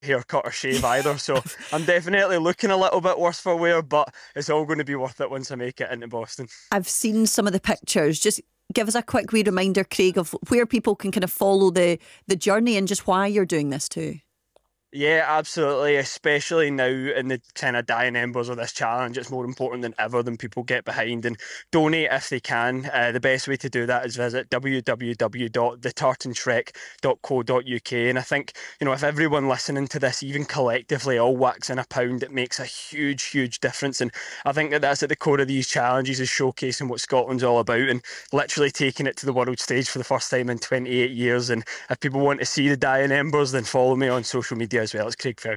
haircut or shave either. So I'm definitely looking a little bit worse for wear, but it's all going to be worth it once I make it into Boston. I've seen some of the pictures. Just give us a quick wee reminder, Craig, of where people can kind of follow the journey and just why you're doing this too. Yeah, absolutely. Especially now in the kind of dying embers of this challenge, it's more important than ever than people get behind and donate if they can. The best way to do that is visit www.thetartanshrek.co.uk. And I think, if everyone listening to this, even collectively, all whacks in a pound, it makes a huge, huge difference. And I think that that's at the core of these challenges, is showcasing what Scotland's all about and literally taking it to the world stage for the first time in 28 years. And if people want to see the dying embers, then follow me on social media as well. It's Craig Ferguson.